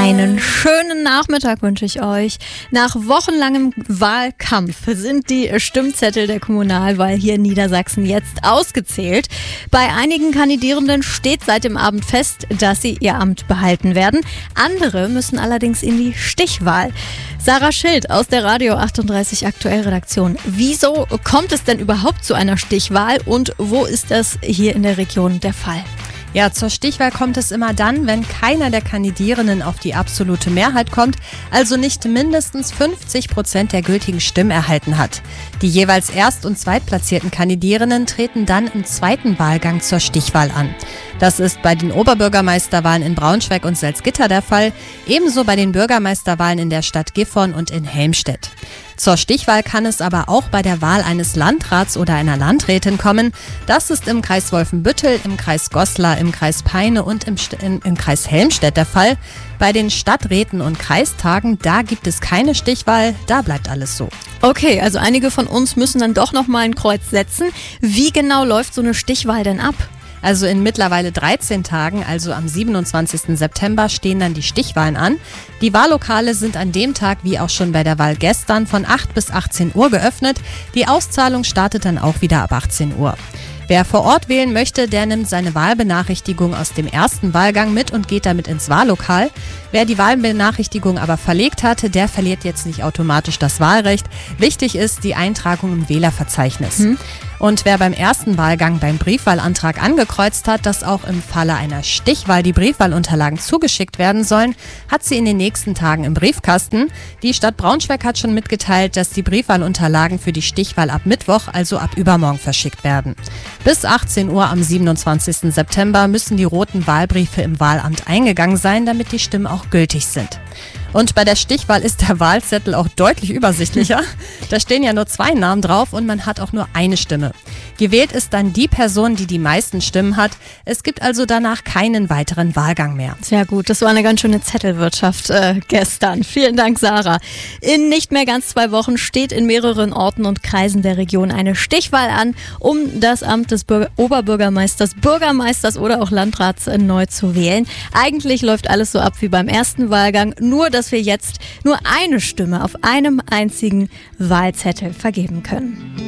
Einen schönen Nachmittag wünsche ich euch. Nach wochenlangem Wahlkampf sind die Stimmzettel der Kommunalwahl hier in Niedersachsen jetzt ausgezählt. Bei einigen Kandidierenden steht seit dem Abend fest, dass sie ihr Amt behalten werden. Andere müssen allerdings in die Stichwahl. Sarah Schild aus der Radio 38 Aktuell-Redaktion. Wieso kommt es denn überhaupt zu einer Stichwahl und wo ist das hier in der Region der Fall? Ja, zur Stichwahl kommt es immer dann, wenn keiner der Kandidierenden auf die absolute Mehrheit kommt, also nicht mindestens 50% der gültigen Stimmen erhalten hat. Die jeweils Erst- und Zweitplatzierten Kandidierenden treten dann im zweiten Wahlgang zur Stichwahl an. Das ist bei den Oberbürgermeisterwahlen in Braunschweig und Salzgitter der Fall, ebenso bei den Bürgermeisterwahlen in der Stadt Gifhorn und in Helmstedt. Zur Stichwahl kann es aber auch bei der Wahl eines Landrats oder einer Landrätin kommen. Das ist im Kreis Wolfenbüttel, im Kreis Goslar, im Kreis Peine und im Kreis Helmstedt der Fall. Bei den Stadträten und Kreistagen, da gibt es keine Stichwahl, da bleibt alles so. Okay, also einige von uns müssen dann doch noch mal ein Kreuz setzen. Wie genau läuft so eine Stichwahl denn ab? Also in mittlerweile 13 Tagen, also am 27. September, stehen dann die Stichwahlen an. Die Wahllokale sind an dem Tag, wie auch schon bei der Wahl gestern, von 8 bis 18 Uhr geöffnet. Die Auszahlung startet dann auch wieder ab 18 Uhr. Wer vor Ort wählen möchte, der nimmt seine Wahlbenachrichtigung aus dem ersten Wahlgang mit und geht damit ins Wahllokal. Wer die Wahlbenachrichtigung aber verlegt hatte, der verliert jetzt nicht automatisch das Wahlrecht. Wichtig ist die Eintragung im Wählerverzeichnis. Und wer beim ersten Wahlgang beim Briefwahlantrag angekreuzt hat, dass auch im Falle einer Stichwahl die Briefwahlunterlagen zugeschickt werden sollen, hat sie in den nächsten Tagen im Briefkasten. Die Stadt Braunschweig hat schon mitgeteilt, dass die Briefwahlunterlagen für die Stichwahl ab Mittwoch, also ab übermorgen, verschickt werden. Bis 18 Uhr am 27. September müssen die roten Wahlbriefe im Wahlamt eingegangen sein, damit die Stimmen auch gültig sind. Und bei der Stichwahl ist der Wahlzettel auch deutlich übersichtlicher. Da stehen ja nur 2 Namen drauf und man hat auch nur eine Stimme. Gewählt ist dann die Person, die die meisten Stimmen hat. Es gibt also danach keinen weiteren Wahlgang mehr. Sehr gut, das war eine ganz schöne Zettelwirtschaft gestern. Vielen Dank, Sarah. In nicht mehr ganz 2 Wochen steht in mehreren Orten und Kreisen der Region eine Stichwahl an, um das Amt des Oberbürgermeisters, Bürgermeisters oder auch Landrats neu zu wählen. Eigentlich läuft alles so ab wie beim ersten Wahlgang, nur dass wir jetzt nur eine Stimme auf einem einzigen Wahlzettel vergeben können.